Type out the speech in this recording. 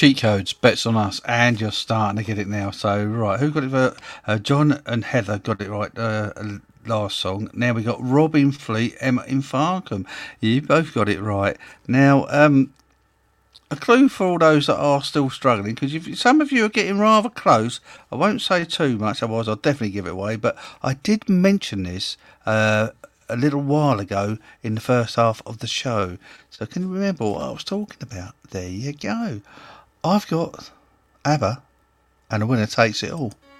cheat codes, bets on us, and you're starting to get it now. So, right, who got it for? John and Heather got it right last song. Now we got Robin Fleet, Emma in Farkham. You both got it right. Now, a clue for all those that are still struggling, because some of you are getting rather close. I won't say too much, otherwise I'll definitely give it away. But I did mention this a little while ago in the first half of the show. So can you remember what I was talking about? There you go. I've got ABBA, and the winner takes it all.